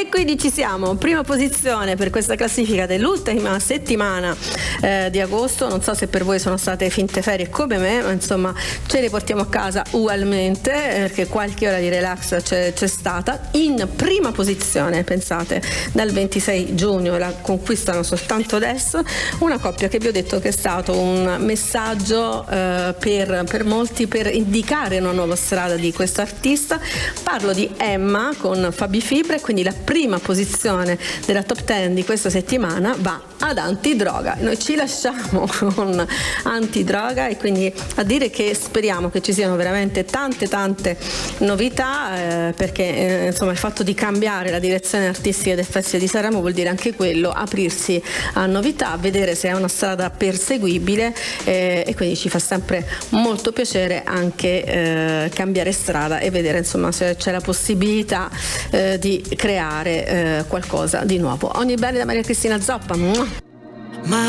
E quindi ci siamo, prima posizione per questa classifica dell'ultima settimana di agosto. Non so se per voi sono state finte ferie come me, ma insomma ce le portiamo a casa ugualmente, perché qualche ora di relax c'è stata. In prima posizione, pensate, dal 26 giugno la conquistano soltanto adesso, una coppia che vi ho detto che è stato un messaggio per molti, per indicare una nuova strada di questo artista. Parlo di Emma con Fabi Fibra, e quindi la prima posizione della top 10 di questa settimana va ad Antidroga. Noi ci lasciamo con Antidroga, e quindi a dire che speriamo che ci siano veramente tante novità, perché insomma il fatto di cambiare la direzione artistica del Festival di Sanremo vuol dire anche quello, aprirsi a novità, vedere se è una strada perseguibile, e quindi ci fa sempre molto piacere anche cambiare strada e vedere insomma se c'è la possibilità di creare qualcosa di nuovo. Ogni bene da Maria Cristina Zoppa.